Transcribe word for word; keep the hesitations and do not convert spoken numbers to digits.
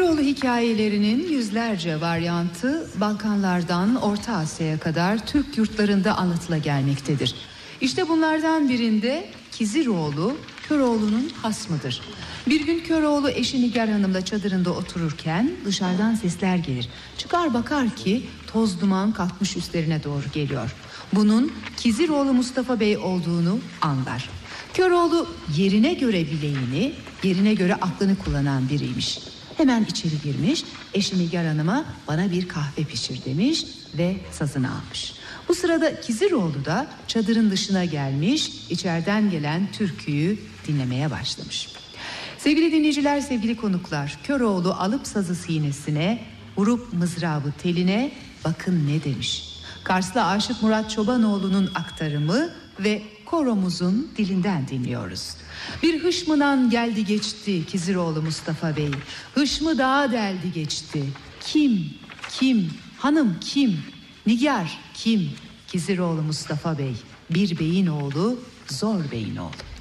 Köroğlu hikayelerinin yüzlerce varyantı Balkanlardan Orta Asya'ya kadar Türk yurtlarında anlatıla gelmektedir. İşte bunlardan birinde Kiziroğlu, Köroğlu'nun hasmıdır. Bir gün Köroğlu eşi Nigar Hanım'la çadırında otururken dışarıdan sesler gelir. Çıkar bakar ki toz duman kalkmış üstlerine doğru geliyor. Bunun Kiziroğlu Mustafa Bey olduğunu anlar. Köroğlu yerine göre bileğini, yerine göre aklını kullanan biriymiş. Hemen içeri girmiş, eşi Nigar Hanım'a bana bir kahve pişir demiş ve sazını almış. Bu sırada Kiziroğlu da çadırın dışına gelmiş, içeriden gelen türküyü dinlemeye başlamış. Sevgili dinleyiciler, sevgili konuklar, Köroğlu alıp sazı sinesine, vurup mızrağı teline, bakın ne demiş. Karslı Aşık Murat Çobanoğlu'nun aktarımı ve koromuzun dilinden dinliyoruz. Bir hışmınan geldi geçti Kiziroğlu Mustafa Bey. Hışmı dağa deldi geçti. Kim, kim, hanım kim, Nigar kim? Kiziroğlu Mustafa Bey, bir beyin oğlu, zor beyin oğlu.